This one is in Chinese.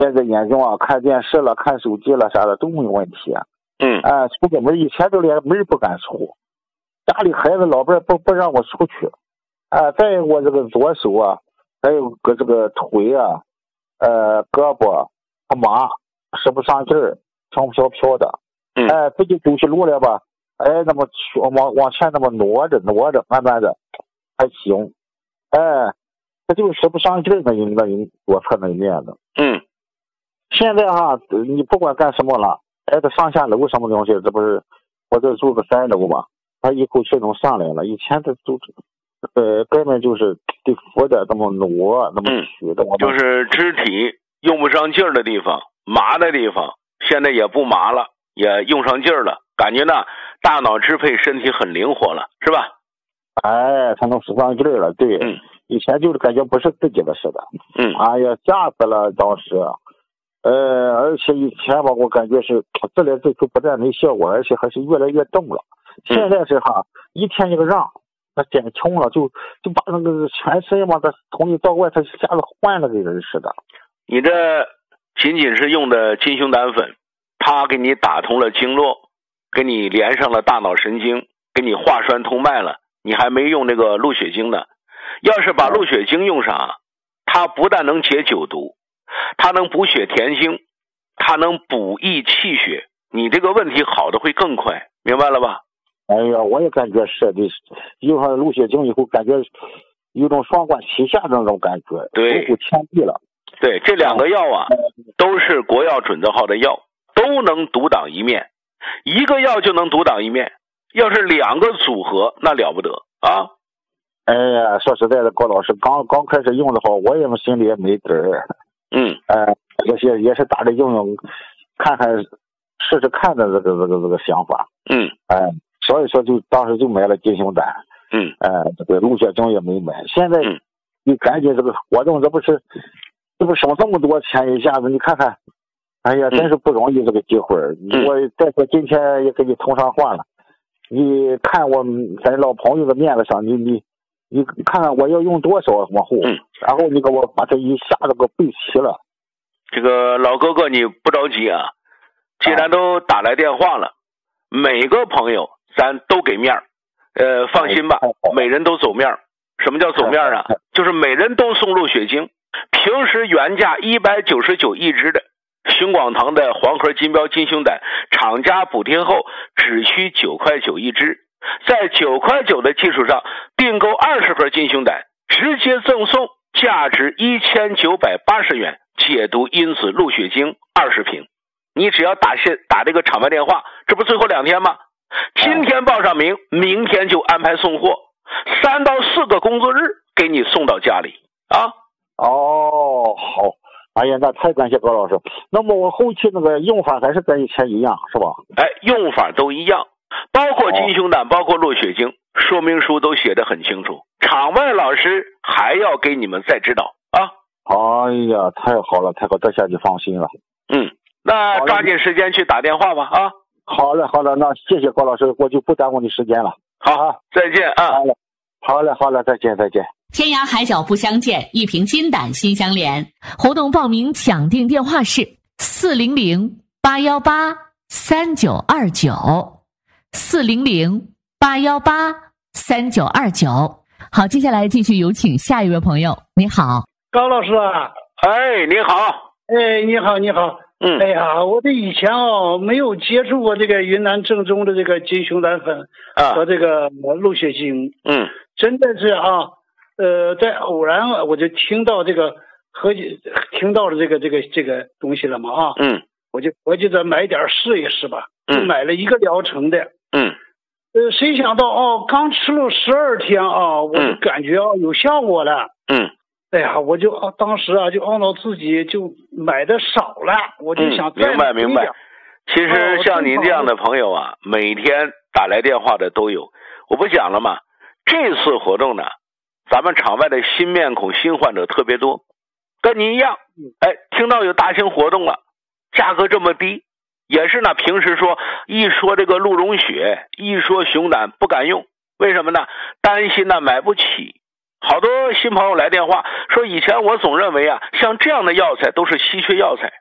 现在眼睛啊，看电视了、看手机了啥的都没有问题啊。出个门以前都连门不敢出，家里孩子老伴不让我出去。再我这个左手啊，还有个这个腿啊，胳膊麻，使不上劲儿，轻飘飘的。自己走起路来吧，那么往前那么挪着，慢慢的还行。他就使不上劲儿，那左侧那一面的。现在哈，你不管干什么了，这上下楼什么东西，这不是我这住个3楼嘛，他一口气能上来了。以前他都根本就是得扶着那么挪，那么取的。 就是肢体用不上劲儿的地方，麻的地方，现在也不麻了，也用上劲儿了，感觉呢大脑支配身体很灵活了，是吧？ 他能使上劲儿了，对。以前就是感觉不是自己的似的。哎呀，吓死了当时。而且以前吧，我感觉是自来自去不但没效果，而且还是越来越重了。现在是哈，一天一个让，他减轻了，就把那个全身嘛，他从里到外，他瞎子换了个人似的。 你这仅仅是用的金胸胆粉，它给你打通了经络，给你连上了大脑神经，给你化栓通脉了，你还没用那个鹿血精呢。要是把鹿血精用上，它不但能解酒毒，它能补血填精，它能补益气血，你这个问题好的会更快，明白了吧？ 哎呀，我也感觉是的，用上鹿血精以后，感觉有种双管齐下的那种感觉， 对， 守护天地了。 对，这两个药啊，都是国药准字号的药，都能独当一面，一个药就能独当一面，要是2个组合，那了不得啊！ 哎呀，说实在的，高老师刚开始用的话，我也心里也没底儿。这些也是打着用看看试试看的这个想法。所以说就当时就买了金胸胆。这个鹿血精也没买。现在你赶紧这个活动，这不省这么多钱，一下子你看看，哎呀，真是不容易这个机会。我再说今天也给你通上话了，你看我咱老朋友的面子上，你看看我要用多少往后，然后你给我把这一下子给备齐了。 这个老哥哥你不着急啊，既然都打来电话了，每个朋友咱都给面儿。放心吧，每人都走面儿。什么叫走面儿啊？就是每人都送鹿血精。平时原价199一支的寻广堂的黄河金标金胸胆，厂家补贴后只需9.9块一支，在9.9块的基础上订购20盒金胸胆，直接赠送价值1980元解毒因子鹿血精20瓶。你只要打这个厂外电话，这不最后2天吗？今天报上名，明天就安排送货，3到4个工作日给你送到家里啊。 好，哎呀，那太感谢高老师。那么我后期那个用法还是跟以前一样，是吧？ 用法都一样，包括金胸胆，包括鹿血精，说明书都写得很清楚。场外老师还要给你们再指导啊。 哎呀，太好了，这下就放心了。 那抓紧时间去打电话吧啊。 好嘞，那谢谢高老师，我就不耽误你时间了。 好，再见啊。 好嘞，再见。 天涯海角不相见，一瓶金胆心相连。活动报名抢订电话是400-818-3929，400-818-3929。好，接下来继续有请下一位朋友。你好， 高老师啊。 你好。 你好。哎呀，我这以前没有接触过这个云南正宗的这个金胸胆粉和这个鹿血精。真的是在偶然我就听到这个听到了这个东西了嘛我就得买点试一试吧。就买了1个疗程的。谁想到刚吃了12天我就感觉有效果了。哎呀，我就当时就懊恼自己就买的少了，我就想再买一点。 明白。其实像您这样的朋友啊，每天打来电话的都有。我不讲了吗？这次活动呢，咱们场外的新面孔、新患者特别多，跟您一样。听到有大型活动了，价格这么低，也是呢。平时一说这个鹿茸血，一说熊胆不敢用，为什么呢？担心呢买不起。 好多新朋友来电话说，以前我总认为啊，像这样的药材都是稀缺药材，